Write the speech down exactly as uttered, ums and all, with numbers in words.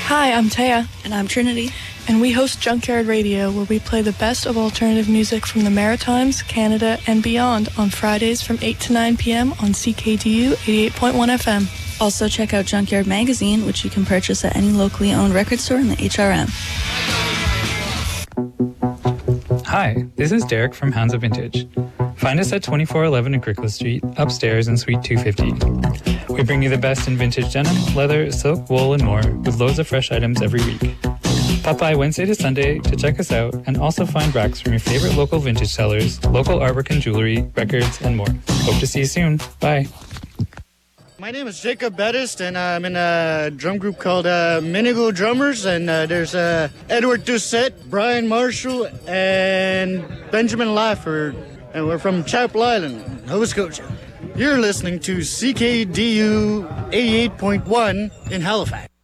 Hi, I'm Taya. And I'm Trinity. And we host Junkyard Radio, where we play the best of alternative music from the Maritimes, Canada, and beyond on Fridays from eight to nine p.m. on C K D U eighty-eight point one F M. Also check out Junkyard Magazine, which you can purchase at any locally owned record store in the H R M. Hi, this is Derek from Hounds of Vintage. Find us at twenty-four eleven Agricola Street, upstairs in Suite two fifty. We bring you the best in vintage denim, leather, silk, wool, and more, with loads of fresh items every week. Pop by Wednesday to Sunday to check us out and also find racks from your favorite local vintage sellers, local artwork and jewelry, records, and more. Hope to see you soon. Bye. My name is Jacob Bettist, and I'm in a drum group called uh, Minigo Drummers, and uh, there's uh, Edward Doucette, Brian Marshall, and Benjamin Lafford, and we're from Chapel Island, Nova Scotia. You're listening to C K D U eighty-eight point one in Halifax.